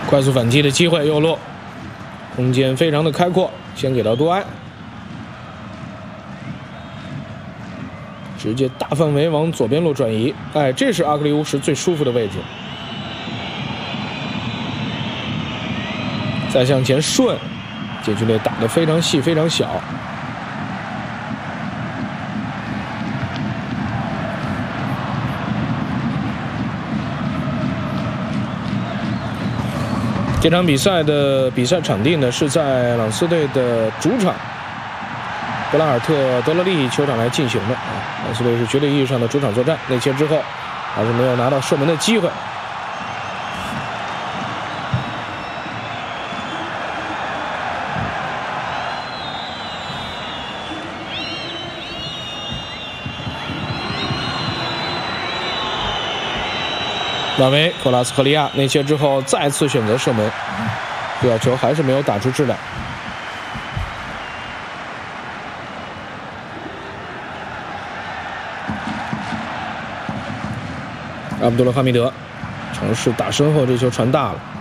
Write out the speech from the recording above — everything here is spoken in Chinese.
快速反击的机会，右路空间非常的开阔，先给到多埃，直接大范围往左边路转移。哎，这是阿克利乌什最舒服的位置。再向前顺，禁区内打得非常细，非常小。这场比赛的比赛场地呢是在朗斯队的主场布拉尔特德勒利球场来进行的啊。朗斯队是绝对意义上的主场作战，内切之后还是没有拿到射门的机会。拉维·克拉斯克利亚内切之后再次选择射门，这脚球还是没有打出质量。阿卜杜勒哈密德尝试打身后，这球传大了。